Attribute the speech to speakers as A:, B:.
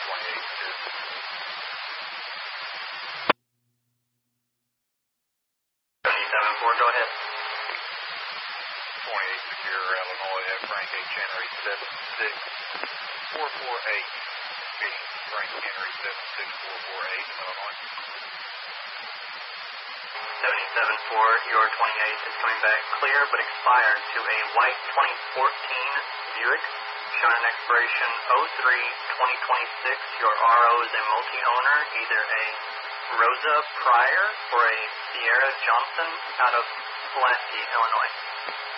A: 77-4, go ahead.
B: 28 Secure, Illinois, Frank H. Henry, 76448. Speeding, Frank Henry, 76448, Illinois.
A: 77-4, your 28 is coming back clear but expired to a white 2014 Buick, showing an expiration 03-2026. Your RO is a multi-owner, either a Rosa Pryor or a Sierra Johnson out of Pulaski, Illinois.